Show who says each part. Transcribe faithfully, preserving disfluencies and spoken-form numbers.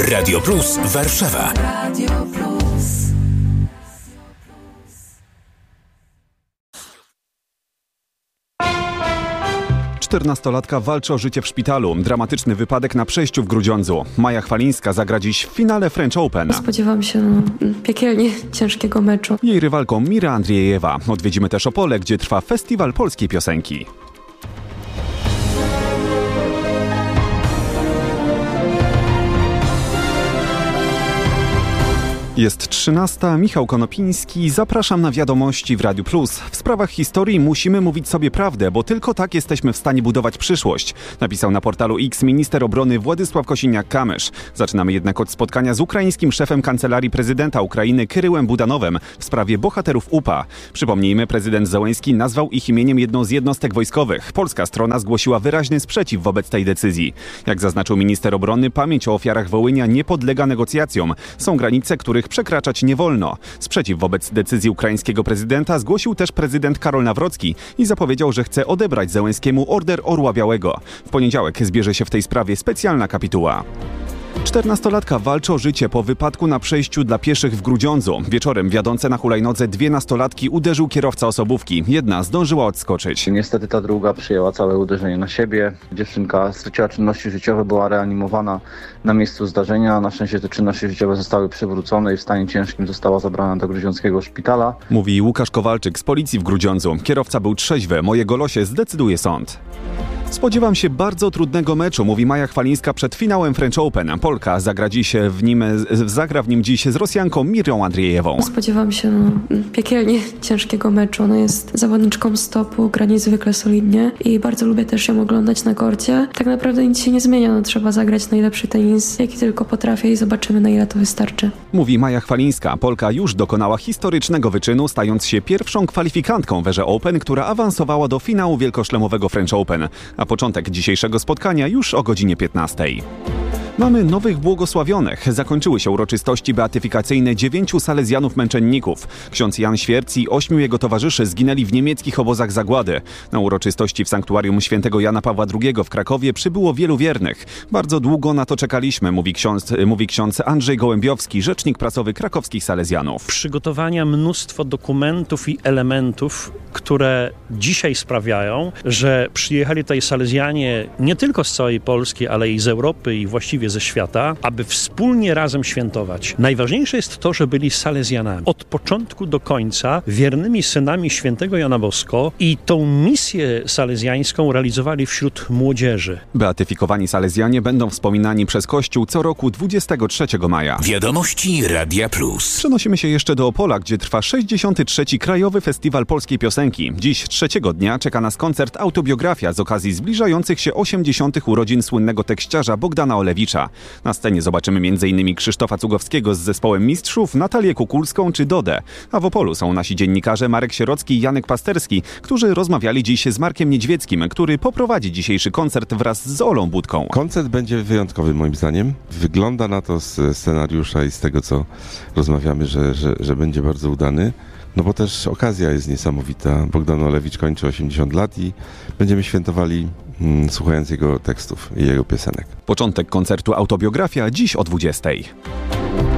Speaker 1: Radio Plus Warszawa. Radio Plus.
Speaker 2: czternastolatka walczy o życie w szpitalu. Dramatyczny wypadek na przejściu w Grudziądzu. Maja Chwalińska zagra dziś w finale French Open.
Speaker 3: Spodziewam się no, piekielnie ciężkiego meczu.
Speaker 2: Jej rywalką Mira Andriejewa. Odwiedzimy też Opole, gdzie trwa festiwal polskiej piosenki. Jest trzynasta, Michał Konopiński, zapraszam na wiadomości w Radiu Plus. W sprawach historii musimy mówić sobie prawdę, bo tylko tak jesteśmy w stanie budować przyszłość, napisał na portalu X minister obrony Władysław Kosiniak-Kamysz. Zaczynamy jednak od spotkania z ukraińskim szefem Kancelarii Prezydenta Ukrainy Kyryłem Budanowem w sprawie bohaterów U P A. Przypomnijmy, prezydent Zełenski nazwał ich imieniem jedną z jednostek wojskowych. Polska strona zgłosiła wyraźny sprzeciw wobec tej decyzji. Jak zaznaczył minister obrony, pamięć o ofiarach Wołynia nie podlega negocjacjom. Są granice, których przekraczać nie wolno. Sprzeciw wobec decyzji ukraińskiego prezydenta zgłosił też prezydent Karol Nawrocki i zapowiedział, że chce odebrać Zełenskiemu Order Orła Białego. W poniedziałek zbierze się w tej sprawie specjalna kapituła. czternastolatka walczy o życie po wypadku na przejściu dla pieszych w Grudziądzu. Wieczorem wiodące na hulajnodze dwie nastolatki uderzył kierowca osobówki. Jedna zdążyła odskoczyć.
Speaker 4: Niestety ta druga przyjęła całe uderzenie na siebie. Dziewczynka straciła czynności życiowe, była reanimowana na miejscu zdarzenia. Na szczęście te czynności życiowe zostały przywrócone i w stanie ciężkim została zabrana do grudziąckiego szpitala.
Speaker 2: Mówi Łukasz Kowalczyk z policji w Grudziądzu. Kierowca był trzeźwy. Mojego losie zdecyduje sąd. Spodziewam się bardzo trudnego meczu, mówi Maja Chwalińska przed finałem French Open. Polka zagra dziś w nim, zagra w nim dziś z Rosjanką Mirą Andriejewą.
Speaker 3: Spodziewam się no, piekielnie ciężkiego meczu. Ona jest zawodniczką stopu, gra niezwykle solidnie i bardzo lubię też ją oglądać na korcie. Tak naprawdę nic się nie zmienia, no, trzeba zagrać najlepszy tenis, jaki tylko potrafię i zobaczymy, na ile to wystarczy.
Speaker 2: Mówi Maja Chwalińska. Polka już dokonała historycznego wyczynu, stając się pierwszą kwalifikantką w erze Open, która awansowała do finału wielkoszlemowego French Open. A początek dzisiejszego spotkania już o godzinie piętnastej. Mamy nowych błogosławionych. Zakończyły się uroczystości beatyfikacyjne dziewięciu salezjanów męczenników. Ksiądz Jan Świerc i ośmiu jego towarzyszy zginęli w niemieckich obozach zagłady. Na uroczystości w sanktuarium świętego Jana Pawła drugiego w Krakowie przybyło wielu wiernych. Bardzo długo na to czekaliśmy, mówi ksiądz, mówi ksiądz Andrzej Gołębiowski, rzecznik prasowy krakowskich salezjanów.
Speaker 5: Przygotowania mnóstwo dokumentów i elementów, które dzisiaj sprawiają, że przyjechali tutaj salezjanie nie tylko z całej Polski, ale i z Europy i właściwie ze świata, aby wspólnie razem świętować. Najważniejsze jest to, że byli salezjanami. Od początku do końca wiernymi synami świętego Jana Bosko i tą misję salezjańską realizowali wśród młodzieży.
Speaker 2: Beatyfikowani salezjanie będą wspominani przez Kościół co roku dwudziestego trzeciego maja.
Speaker 1: Wiadomości Radia Plus.
Speaker 2: Przenosimy się jeszcze do Opola, gdzie trwa sześćdziesiąty trzeci Krajowy Festiwal Polskiej Piosenki. Dziś, trzeciego dnia, czeka nas koncert Autobiografia z okazji zbliżających się osiemdziesiątych urodzin słynnego tekściarza Bogdana Olewicza. Na scenie zobaczymy między innymi Krzysztofa Cugowskiego z zespołem Mistrzów, Natalię Kukulską czy Dodę. A w Opolu są nasi dziennikarze Marek Sierocki i Janek Pasterski, którzy rozmawiali dziś z Markiem Niedźwieckim, który poprowadzi dzisiejszy koncert wraz z Olą Budką.
Speaker 6: Koncert będzie wyjątkowy moim zdaniem. Wygląda na to z scenariusza i z tego, co rozmawiamy, że, że, że będzie bardzo udany. No bo też okazja jest niesamowita. Bogdan Olewicz kończy osiemdziesiąt lat i będziemy świętowali mm, słuchając jego tekstów i jego piosenek.
Speaker 2: Początek koncertu Autobiografia dziś o dwudziestej.